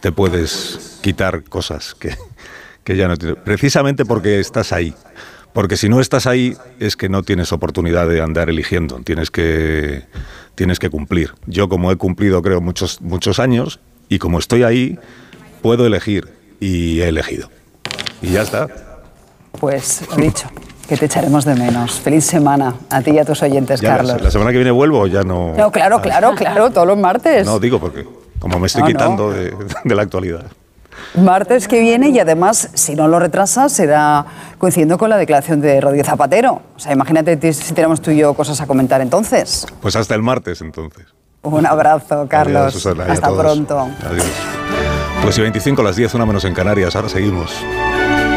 te puedes quitar cosas que ya no tienes. Precisamente porque estás ahí. Porque si no estás ahí es que no tienes oportunidad de andar eligiendo. Tienes que cumplir. Yo, como he cumplido, creo, muchos años, y como estoy ahí, puedo elegir. Y he elegido. Y ya está. Pues lo dicho, que te echaremos de menos. Feliz semana a ti y a tus oyentes, Ya, Carlos. ¿la semana que viene vuelvo o ya no? No, claro, todos los martes. No, digo porque como me estoy quitando de la actualidad. Martes que viene, y además, si no lo retrasas, será coincidiendo con la declaración de Rodríguez Zapatero. O sea, imagínate si tenemos tú y yo cosas a comentar entonces. Pues hasta el martes, entonces. Un abrazo, Carlos. Adiós, Susana, hasta pronto. Adiós. Pues y 25, las 10, una menos en Canarias. Ahora seguimos.